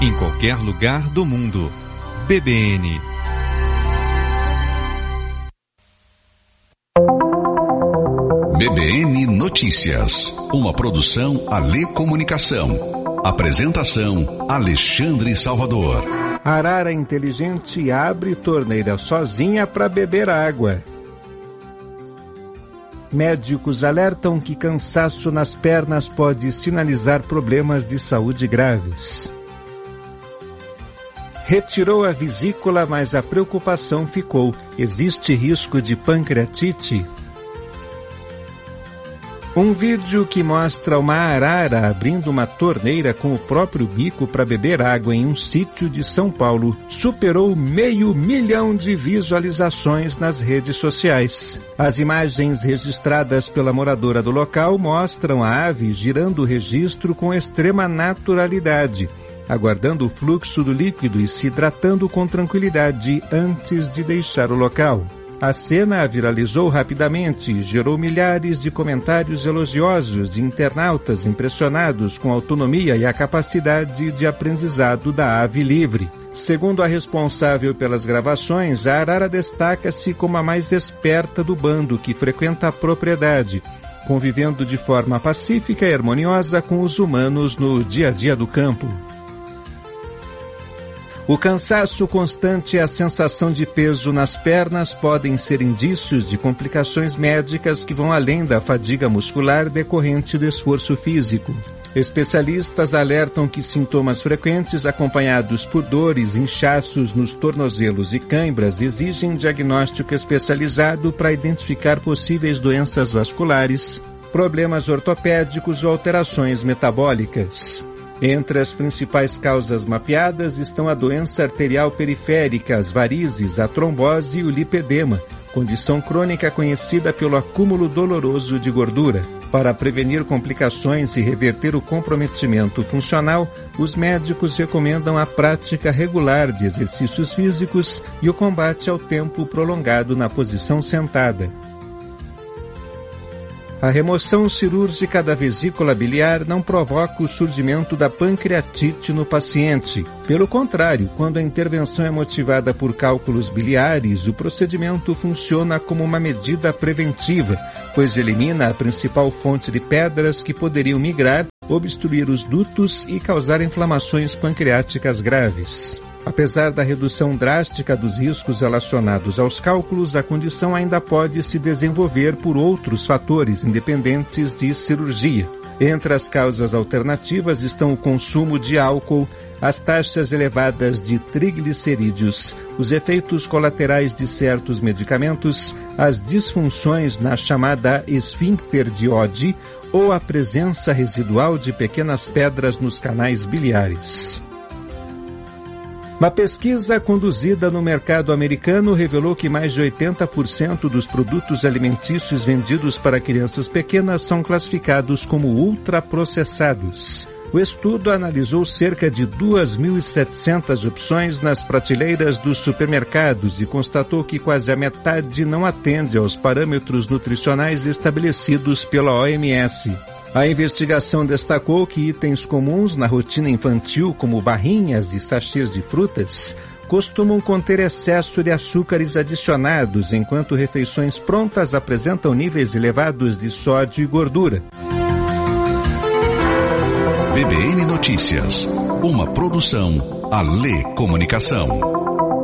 em qualquer lugar do mundo. BBN. BBN Notícias, uma produção Alê Comunicação. Apresentação Alexandre Salvador. Arara inteligente abre torneira sozinha para beber água. Médicos alertam que cansaço nas pernas pode sinalizar problemas de saúde graves. Retirou a vesícula, mas a preocupação ficou. Existe risco de pancreatite? Um vídeo que mostra uma arara abrindo uma torneira com o próprio bico para beber água em um sítio de São Paulo superou 500 mil de visualizações nas redes sociais. As imagens registradas pela moradora do local mostram a ave girando o registro com extrema naturalidade, aguardando o fluxo do líquido e se hidratando com tranquilidade antes de deixar o local. A cena viralizou rapidamente e gerou milhares de comentários elogiosos de internautas impressionados com a autonomia e a capacidade de aprendizado da ave livre. Segundo a responsável pelas gravações, a arara destaca-se como a mais esperta do bando que frequenta a propriedade, convivendo de forma pacífica e harmoniosa com os humanos no dia a dia do campo. O cansaço constante e a sensação de peso nas pernas podem ser indícios de complicações médicas que vão além da fadiga muscular decorrente do esforço físico. Especialistas alertam que sintomas frequentes acompanhados por dores, inchaços nos tornozelos e cãibras exigem diagnóstico especializado para identificar possíveis doenças vasculares, problemas ortopédicos ou alterações metabólicas. Entre as principais causas mapeadas estão a doença arterial periférica, as varizes, a trombose e o lipedema, condição crônica conhecida pelo acúmulo doloroso de gordura. Para prevenir complicações e reverter o comprometimento funcional, os médicos recomendam a prática regular de exercícios físicos e o combate ao tempo prolongado na posição sentada. A remoção cirúrgica da vesícula biliar não provoca o surgimento da pancreatite no paciente. Pelo contrário, quando a intervenção é motivada por cálculos biliares, o procedimento funciona como uma medida preventiva, pois elimina a principal fonte de pedras que poderiam migrar, obstruir os dutos e causar inflamações pancreáticas graves. Apesar da redução drástica dos riscos relacionados aos cálculos, a condição ainda pode se desenvolver por outros fatores independentes de cirurgia. Entre as causas alternativas estão o consumo de álcool, as taxas elevadas de triglicerídeos, os efeitos colaterais de certos medicamentos, as disfunções na chamada esfíncter de Oddi ou a presença residual de pequenas pedras nos canais biliares. Uma pesquisa conduzida no mercado americano revelou que mais de 80% dos produtos alimentícios vendidos para crianças pequenas são classificados como ultraprocessados. O estudo analisou cerca de 2.700 opções nas prateleiras dos supermercados e constatou que quase a metade não atende aos parâmetros nutricionais estabelecidos pela OMS. A investigação destacou que itens comuns na rotina infantil, como barrinhas e sachês de frutas, costumam conter excesso de açúcares adicionados, enquanto refeições prontas apresentam níveis elevados de sódio e gordura. BBN Notícias, uma produção Alê Comunicação.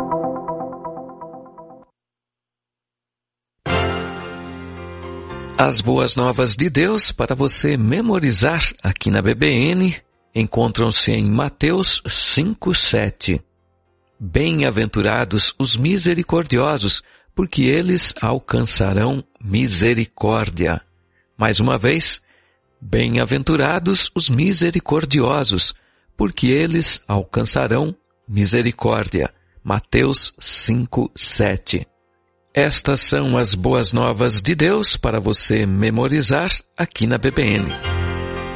As boas novas de Deus para você memorizar aqui na BBN encontram-se em Mateus 5:7. Bem-aventurados os misericordiosos, porque eles alcançarão misericórdia. Mais uma vez, bem-aventurados os misericordiosos, porque eles alcançarão misericórdia. Mateus 5:7. Estas são as boas novas de Deus para você memorizar aqui na BBN.